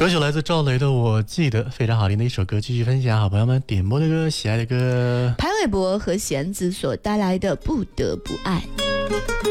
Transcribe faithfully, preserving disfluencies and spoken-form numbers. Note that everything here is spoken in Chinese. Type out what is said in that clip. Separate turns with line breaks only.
歌曲来自赵雷的《我记得》，非常好听的一首歌。继续分享好朋友们点播的歌，喜爱的歌。
潘玮柏和弦子所带来的《不得不爱》。